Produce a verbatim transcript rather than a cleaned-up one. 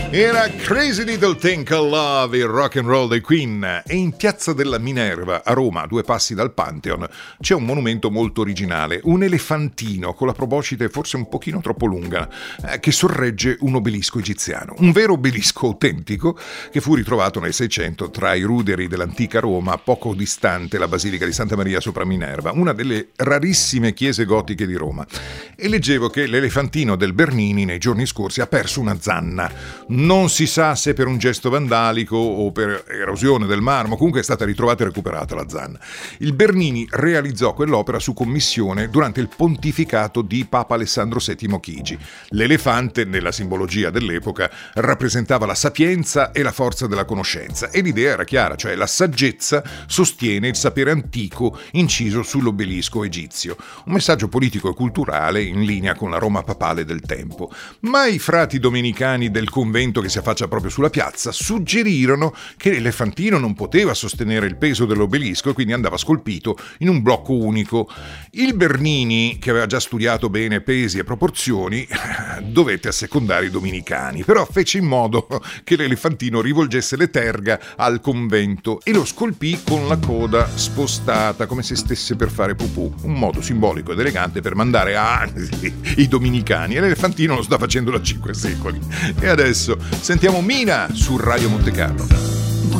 Era Crazy Little Thing Called Love, il rock and roll dei Queen. E in Piazza della Minerva a Roma, a due passi dal Pantheon, c'è un monumento molto originale, un elefantino con la proboscide forse un pochino troppo lunga, eh, che sorregge un obelisco egiziano, un vero obelisco autentico che fu ritrovato nel Seicento tra i ruderi dell'antica Roma, poco distante la Basilica di Santa Maria sopra Minerva, una delle rarissime chiese gotiche di Roma. E leggevo che l'elefantino del Bernini nei giorni scorsi ha perso una zanna. Non si sa se per un gesto vandalico o per erosione del marmo, comunque è stata ritrovata e recuperata la zanna. Il Bernini realizzò quell'opera su commissione durante il pontificato di Papa Alessandro settimo Chigi. L'elefante, nella simbologia dell'epoca, rappresentava la sapienza e la forza della conoscenza, e l'idea era chiara, cioè la saggezza sostiene il sapere antico inciso sull'obelisco egizio. Un messaggio politico e culturale in linea con la Roma papale del tempo. Ma i frati domenicani del convento che si affaccia proprio sulla piazza suggerirono che l'elefantino non poteva sostenere il peso dell'obelisco e quindi andava scolpito in un blocco unico. Il Bernini, che aveva già studiato bene pesi e proporzioni, dovette assecondare i domenicani, però fece in modo che l'elefantino rivolgesse le terga al convento e lo scolpì con la coda spostata come se stesse per fare pupù, un modo simbolico ed elegante per mandare a i domenicani, e l'elefantino lo sta facendo da cinque secoli. E adesso sentiamo Mina su Radio Monte Carlo.